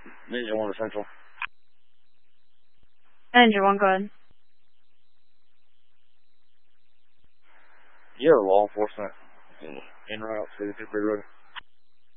Engine 1 Central. Engine 1, go ahead. Yeah, law enforcement en route to the Ready.